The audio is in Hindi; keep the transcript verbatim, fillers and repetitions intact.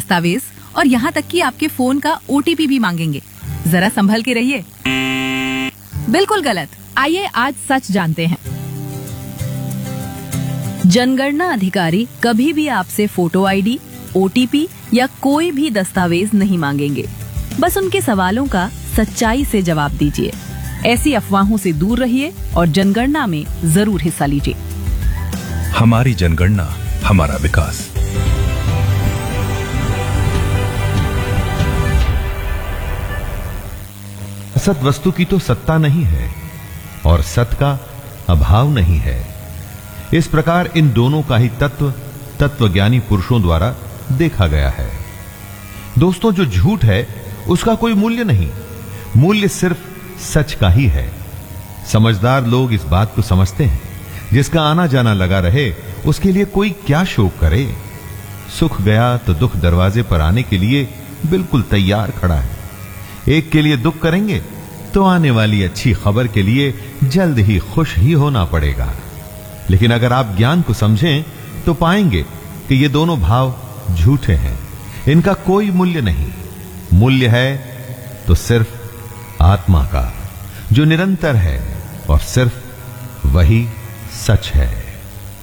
दस्तावेज और यहाँ तक कि आपके फोन का ओटीपी भी मांगेंगे। जरा संभल के रहिए। बिल्कुल गलत। आइए आज सच जानते हैं। जनगणना अधिकारी कभी भी आपसे फोटो आईडी, ओटीपी या कोई भी दस्तावेज नहीं मांगेंगे। बस उनके सवालों का सच्चाई से जवाब दीजिए। ऐसी अफवाहों से दूर रहिए और जनगणना में जरूर हिस्सा लीजिए। हमारी जनगणना, हमारा विकास। असत वस्तु की तो सत्ता नहीं है और सत का अभाव नहीं है। इस प्रकार इन दोनों का ही तत्व तत्वज्ञानी पुरुषों द्वारा देखा गया है। दोस्तों, जो झूठ है उसका कोई मूल्य नहीं, मूल्य सिर्फ सच का ही है। समझदार लोग इस बात को समझते हैं, जिसका आना जाना लगा रहे उसके लिए कोई क्या शोक करे। सुख गया तो दुख दरवाजे पर आने के लिए बिल्कुल तैयार खड़ा है। एक के लिए दुख करेंगे तो आने वाली अच्छी खबर के लिए जल्द ही खुश ही होना पड़ेगा। लेकिन अगर आप ज्ञान को समझें तो पाएंगे कि ये दोनों भाव झूठे हैं, इनका कोई मूल्य नहीं। मूल्य है तो सिर्फ आत्मा का, जो निरंतर है और सिर्फ वही सच है।